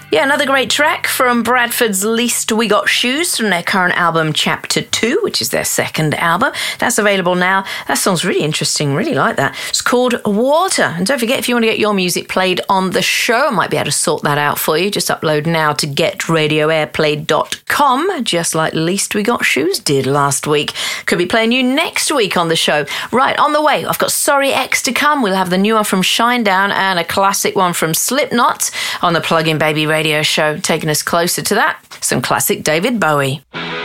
Yeah, another great track from Bradford's Least We Got Shoes from their current album Chapter 2, which is their second album. That's available now. That song's really interesting, really like that. It's called Water. And don't forget, if you want to get your music played on the show, I might be able to sort that out for you. Just upload now to getradioairplay.com, just like Least We Got Shoes did last week. Could be playing you next week on the show. Right, on the way, I've got Sorry X to come. We'll have the new one from Shinedown and a classic one from Slipknot on the Plug-in Baby Radio Show, taking us closer to that. Some classic David Bowie.